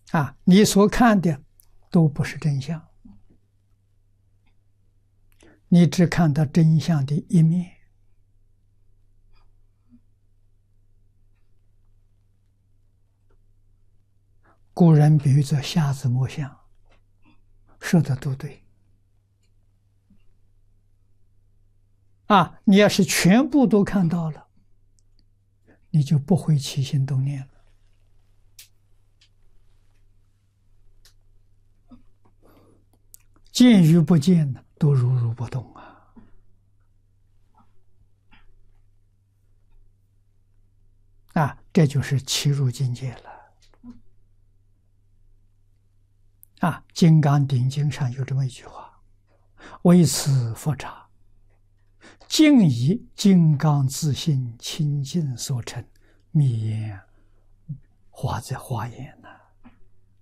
你所看的都不是真相，你只看到真相的一面。古人比喻作瞎子摸象，说的都对。你要是全部都看到了，你就不会起心动念了。见与不见呢，都如如不动这就是契入境界了。《金刚顶经》上有这么一句话：“为此佛刹，尽以金刚自性清净所成，密言华在华严。”